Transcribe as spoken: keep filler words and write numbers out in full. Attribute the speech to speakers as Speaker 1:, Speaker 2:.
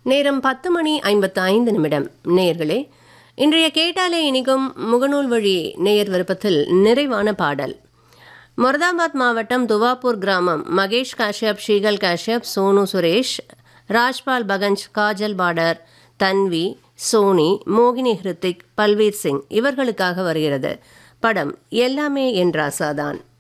Speaker 1: நேரம் பத்து மணி ஐம்பத்து ஐந்து நிமிடம். நேயர்களே, இன்றைய கேட்டாலே இனிக்கும் முகநூல் வழி நேயர் விருப்பத்தில் நிறைவான பாடல். மொரதாபாத் மாவட்டம் துவாப்பூர் கிராமம் மகேஷ் காஷ்யப், ஷீகல் காஷ்யப், சோனு சுரேஷ், ராஜ்பால் பகஞ்ச், காஜல் பார்டர், தன்வி, சோனி, மோகினி, ஹிருத்திக், பல்வீர் சிங் இவர்களுக்காக வருகிறது. படம் எல்லாமே என் ராசாதான்.